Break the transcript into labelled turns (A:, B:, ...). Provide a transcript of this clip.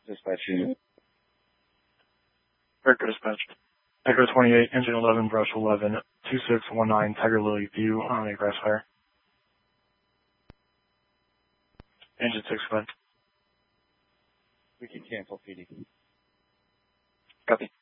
A: Dispatch unit.
B: Breaker dispatch. Echo 28, engine 11, brush 11, 2619, Tiger Lily View on a grass fire. Engine 6, go ahead.
A: We can cancel PD.
B: Copy.